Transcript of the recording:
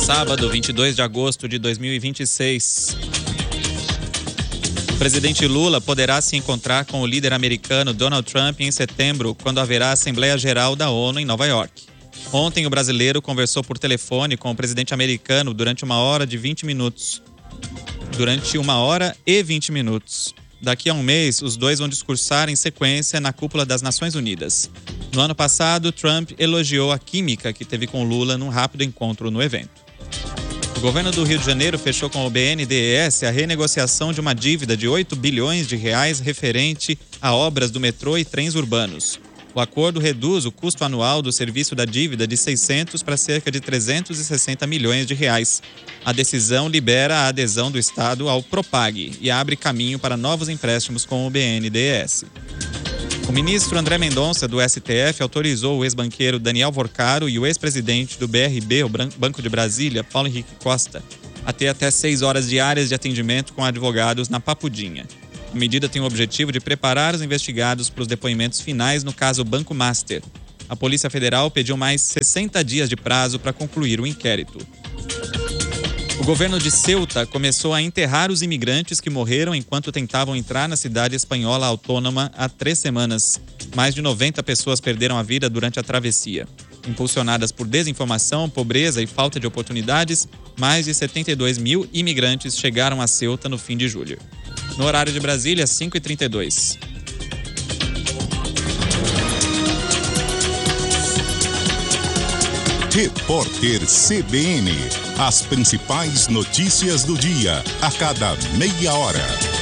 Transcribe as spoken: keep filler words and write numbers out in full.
Sábado, vinte e dois de agosto de dois mil e vinte e seis. O presidente Lula poderá se encontrar com o líder americano Donald Trump em setembro, quando haverá a Assembleia Geral da ONU em Nova York. Ontem, o brasileiro conversou por telefone com o presidente americano durante uma hora de vinte minutos. Durante uma hora e vinte minutos. Daqui a um mês, os dois vão discursar em sequência na cúpula das Nações Unidas. No ano passado, Trump elogiou a química que teve com Lula num rápido encontro no evento. O governo do Rio de Janeiro fechou com o B N D E S a renegociação de uma dívida de oito bilhões de reais referente a obras do metrô e trens urbanos. O acordo reduz o custo anual do serviço da dívida de seiscentos para cerca de trezentos e sessenta milhões de reais. A decisão libera a adesão do Estado ao Propag e abre caminho para novos empréstimos com o B N D E S. O ministro André Mendonça, do S T F, autorizou o ex-banqueiro Daniel Vorcaro e o ex-presidente do B R B, o Banco de Brasília, Paulo Henrique Costa, a ter até seis horas diárias de atendimento com advogados na Papudinha. A medida tem o objetivo de preparar os investigados para os depoimentos finais no caso Banco Master. A Polícia Federal pediu mais sessenta dias de prazo para concluir o inquérito. O governo de Ceuta começou a enterrar os imigrantes que morreram enquanto tentavam entrar na cidade espanhola autônoma há três semanas. Mais de noventa pessoas perderam a vida durante a travessia. Impulsionadas por desinformação, pobreza e falta de oportunidades, mais de setenta e dois mil imigrantes chegaram a Ceuta no fim de julho. No horário de Brasília, cinco e trinta e dois. Repórter C B N. As principais notícias do dia, a cada meia hora.